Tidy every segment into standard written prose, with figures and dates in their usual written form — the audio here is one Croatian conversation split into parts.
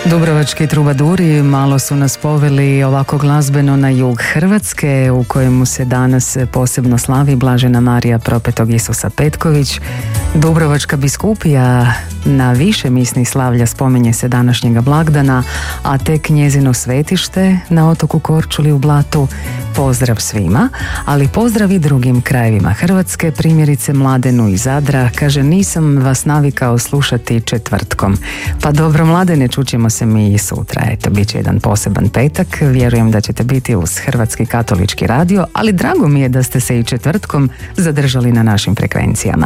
Dubrovački trubaduri malo su nas poveli ovako glazbeno na jug Hrvatske, u kojemu se danas posebno slavi Blažena Marija Propetog Isusa Petković. Dubrovačka biskupija na više misnih slavlja spominje se današnjega blagdana, a tek njezino svetište na otoku Korčuli u Blatu. Pozdrav svima, ali pozdrav i drugim krajevima Hrvatske, primjerice Mladenu iz Zadra. Kaže, nisam vas navikao slušati četvrtkom. Pa dobro, Mladene, čućemo se mi i sutra. Eto, bit će jedan poseban petak. Vjerujem da ćete biti uz Hrvatski katolički radio, ali drago mi je da ste se i četvrtkom zadržali na našim frekvencijama.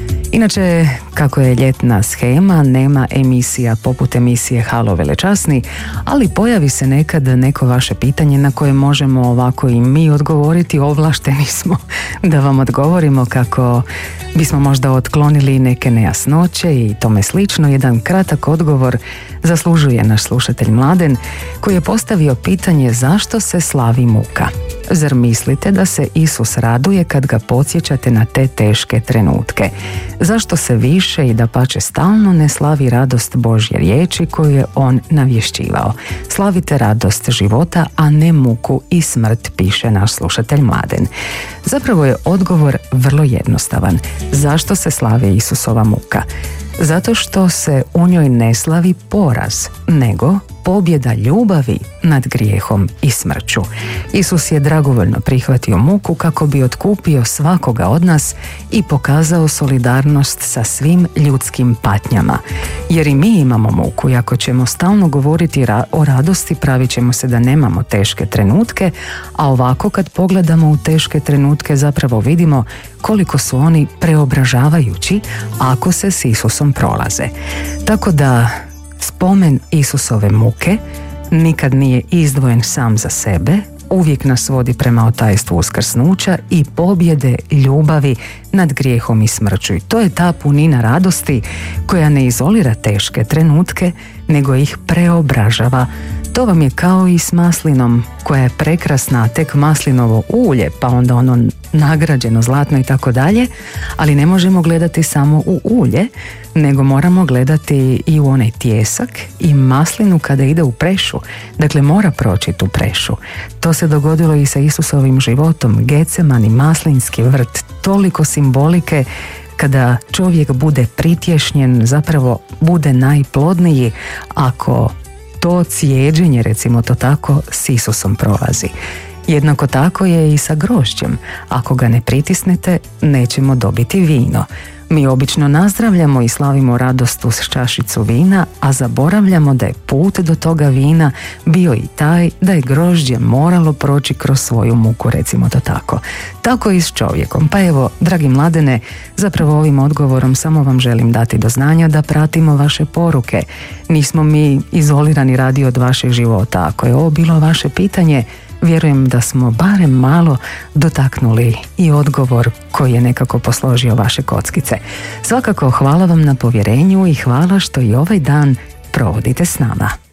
Inače, kako je ljetna shema, nema emisija poput emisije Halo velečasni, ali pojavi se nekad neko vaše pitanje na koje možemo ovako i mi odgovoriti. Ovlašteni smo da vam odgovorimo kako bismo možda otklonili neke nejasnoće i tome slično. Jedan kratak odgovor zaslužuje naš slušatelj Mladen, koji je postavio pitanje zašto se slavi muka. Zar mislite da se Isus raduje kad ga podsjećate na te teške trenutke? Zašto se više i dapače stalno ne slavi radost Božje riječi koju je on navješćivao? Slavite radost života, a ne muku i smrt, piše naš slušatelj Mladen. Zapravo je odgovor vrlo jednostavan. Zašto se slavi Isusova muka? Zato što se u njoj ne slavi poraz, nego pobjeda ljubavi nad grijehom i smrću. Isus je dragovoljno prihvatio muku kako bi otkupio svakoga od nas i pokazao solidarnost sa svim ljudskim patnjama. Jer i mi imamo muku i ako ćemo stalno govoriti o radosti, pravit ćemo se da nemamo teške trenutke, a ovako kad pogledamo u teške trenutke zapravo vidimo koliko su oni preobražavajući ako se s Isusom prolaze. Tako da spomen Isusove muke nikad nije izdvojen sam za sebe, uvijek nas vodi prema otajstvu uskrsnuća i pobjede ljubavi nad grijehom i smrću. I to je ta punina radosti koja ne izolira teške trenutke, nego ih preobražava. To vam je kao i s maslinom koja je prekrasna, tek maslinovo ulje, pa onda ono nagrađeno zlatno i tako dalje, ali ne možemo gledati samo u ulje, nego moramo gledati i u onaj tijesak i maslinu kada ide u prešu. Dakle, mora proći tu prešu. To se dogodilo i sa Isusovim životom. Getsemani, maslinski vrt, toliko simbolike. Kada čovjek bude pritješnjen, zapravo bude najplodniji ako to cijeđenje, recimo to tako, s Isusom prolazi. Jednako tako je i sa grožđem. Ako ga ne pritisnete, nećemo dobiti vino. Mi obično nazdravljamo i slavimo radost uz čašicu vina, a zaboravljamo da je put do toga vina bio i taj da je grožđe moralo proći kroz svoju muku, recimo to tako. Tako i s čovjekom. Pa evo, dragi Mladene, zapravo ovim odgovorom samo vam želim dati do znanja da pratimo vaše poruke. Nismo mi izolirani radio od vašeg života. Ako je ovo bilo vaše pitanje, vjerujem da smo barem malo dotaknuli i odgovor koji je nekako posložio vaše kockice. Svakako hvala vam na povjerenju i hvala što i ovaj dan provodite s nama.